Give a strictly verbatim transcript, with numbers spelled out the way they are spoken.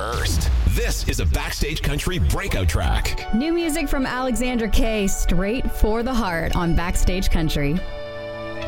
first. This is a Backstage Country breakout track. New music from Alexandra Kay, straight for the heart on Backstage Country.